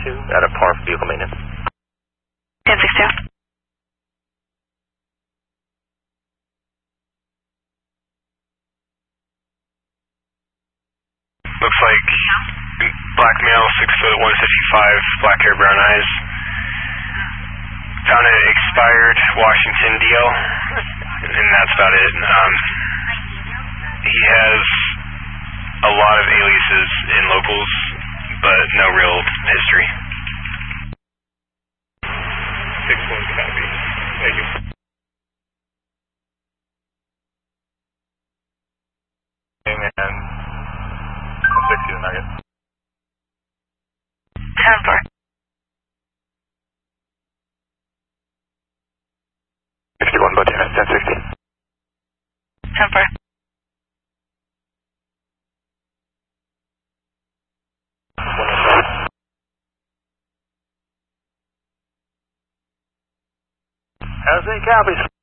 at a par for vehicle maintenance. 10-6-2. Looks like black male, 6 foot, 155, black hair, brown eyes. Found an expired Washington deal, and that's about it. He has a lot of aliases in locals, but no real history. 6-1 copy. Thank you. And 60 the Nugget. 10-4. 61 both units, 1060. 10-4. As he copies.